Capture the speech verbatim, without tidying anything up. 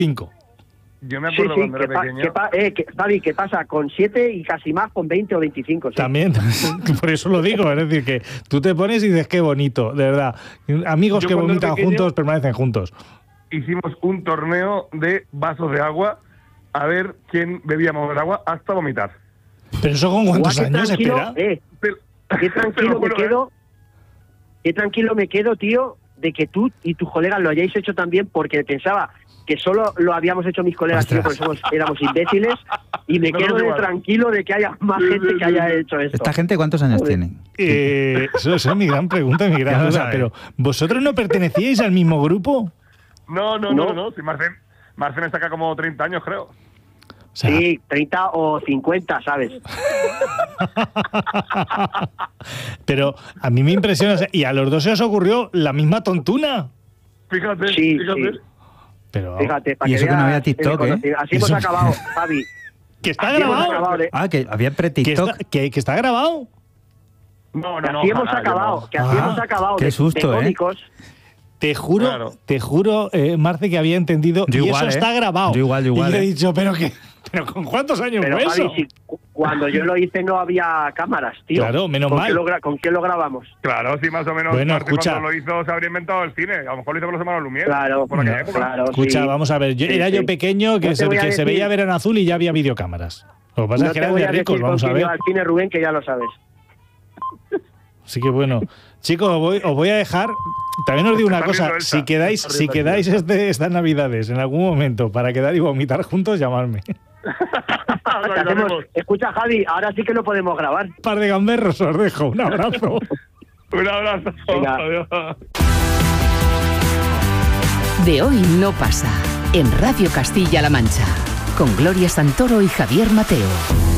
Cinco. Yo me Sí, acuerdo sí, cuando que era pa- pequeño. que pa- eh, que- Fabi, ¿qué pasa? Con siete y casi más con veinte o veinticinco. Sí. También, por eso lo digo, es decir, que tú te pones y dices qué bonito, de verdad. Amigos Yo que cuando era vomitan pequeño- juntos permanecen juntos. Hicimos un torneo de vasos de agua a ver quién bebíamos el agua hasta vomitar. Pero eso con cuántos Guau, qué años, tranquilo, espera. eh, Pero- qué te lo tranquilo me juro, quedo, ¿eh? qué tranquilo me quedo, tío, de que tú y tus colegas lo hayáis hecho también, porque pensaba que solo lo habíamos hecho mis colegas, tío, porque somos, éramos imbéciles, y me No, quedo no, de igual. tranquilo de que haya más Sí, gente sí, que sí, haya sí. hecho esto. ¿Esta gente cuántos años Joder. tienen? Eh, eso, eso es mi gran pregunta, mi Ya gran lo duda. sabes. Pero, ¿vosotros no pertenecíais al mismo grupo? No, no, No. no, no. Si Marcen, Marcen está acá como treinta años, creo. O sea, Sí, treinta o cincuenta, ¿sabes? pero a mí me impresiona. o sea, ¿Y a los dos se os ocurrió la misma tontuna? Fíjate, Sí, fíjate. sí. Pero, Fíjate, para Y que eso que no veas había el TikTok, ¿eh? conocimiento. Así hemos Eso- acabado, Fabi. ¿que está Así hemos grabado? acabado de- Ah, que había ¿Que pre-TikTok. está, que, que está grabado? No, que no, no. así hemos ojalá, yo acabado, no. que así Ah, hemos acabado qué de, susto, de ¿eh? cómicos. Te juro, Claro. te juro, eh, Marce, que había entendido. Yo y igual, eso ¿eh? está grabado. Yo igual, yo igual, Y yo he ¿eh? dicho, ¿pero qué? ¿Pero con cuántos años Pero fue Javi, eso? si cu- cuando yo lo hice no había cámaras, tío. Claro, menos ¿Con mal. Qué lo gra- ¿Con qué lo grabamos? Claro, sí, más o menos. Bueno, Martín escucha. cuando lo hizo se habría inventado el cine. A lo mejor lo hizo con los hermanos Lumière. Claro, por aquella No, época. claro. Escucha, sí. vamos a ver. Yo, Sí, era sí. yo pequeño que, No te se, voy a que se decir- veía Verano Azul y ya había videocámaras. Lo que pasa No es que te eran voy de a ricos, decir vamos con a quién ver. iba al cine, Rubén, que ya lo sabes. Así que bueno, chicos, os voy, os voy a dejar. También os digo una Está cosa: riendo Elsa. si quedáis, Está si riendo quedáis este, estas Navidades en algún momento para quedar y vomitar juntos, llamadme. Lo Te hacemos- haremos. Escucha, Javi, ahora sí que lo podemos grabar. Un par de gamberros os dejo. Un abrazo. Un abrazo. Venga. Adiós. De hoy no pasa. En Radio Castilla-La Mancha. Con Gloria Santoro y Javier Mateo.